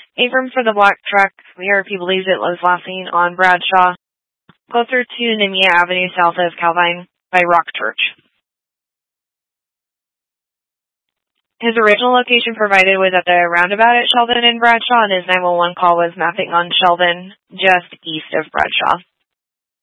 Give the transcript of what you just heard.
Abram for the black truck. The RP believes it was last seen on Bradshaw, closer to Nemea Avenue south of Calvine by Rock Church. His original location provided was at the roundabout at Sheldon and Bradshaw, and his 911 call was mapping on Sheldon, just east of Bradshaw.